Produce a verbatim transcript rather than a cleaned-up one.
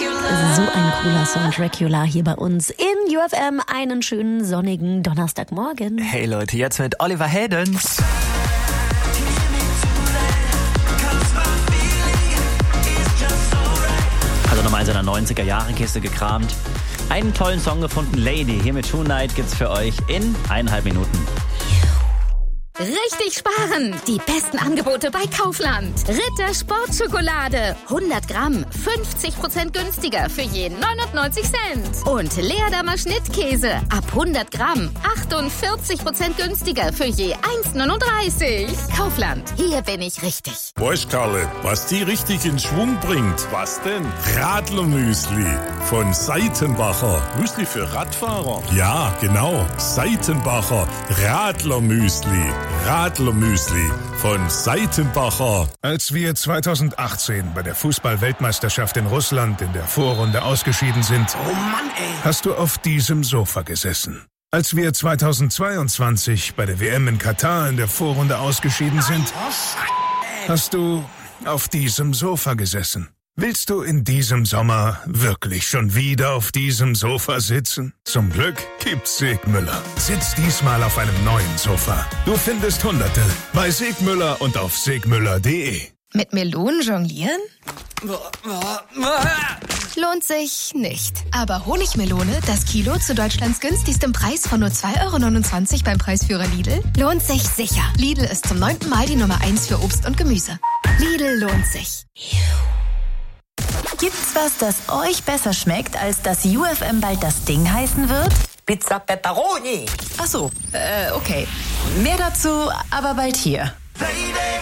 So ein cooler Song, Dracula, hier bei uns in U F M. Einen schönen sonnigen Donnerstagmorgen. Hey Leute, jetzt mit Oliver Heldens. Also nochmal in seiner neunziger-Jahre-Kiste gekramt. Einen tollen Song gefunden, Lady. Hier mit Tonight gibt's für euch in eineinhalb Minuten. Richtig sparen! Die besten Angebote bei Kaufland. Ritter Sportschokolade. hundert Gramm. fünfzig Prozent günstiger für je neunundneunzig Cent. Und Leerdammer Schnittkäse. Ab hundert Gramm. achtundvierzig Prozent günstiger für je eins neununddreißig. Kaufland. Hier bin ich richtig. Weißt Karle, was die richtig in Schwung bringt? Was denn? Radlermüsli von Seitenbacher. Müsli für Radfahrer? Ja, genau. Seitenbacher Radlermüsli. Radlermüsli von Seitenbacher. Als wir zweitausendachtzehn bei der Fußball-Weltmeisterschaft in Russland in der Vorrunde ausgeschieden sind, Oh Mann, ey. hast du auf diesem Sofa gesessen. Als wir zweitausendzweiundzwanzig bei der W M in Katar in der Vorrunde ausgeschieden sind, hast du auf diesem Sofa gesessen. Willst du in diesem Sommer wirklich schon wieder auf diesem Sofa sitzen? Zum Glück gibt's Segmüller. Sitz diesmal auf einem neuen Sofa. Du findest Hunderte bei Segmüller und auf segmüller punkt de. Mit Melonen jonglieren? Lohnt sich nicht. Aber Honigmelone, das Kilo zu Deutschlands günstigstem Preis von nur zwei Euro neunundzwanzig beim Preisführer Lidl, lohnt sich sicher. Lidl ist zum neunten Mal die Nummer eins für Obst und Gemüse. Lidl lohnt sich. Gibt's was, das euch besser schmeckt, als dass U F M bald das Ding heißen wird? Pizza Pepperoni. Ach so, äh, okay. Mehr dazu, aber bald hier. Baby.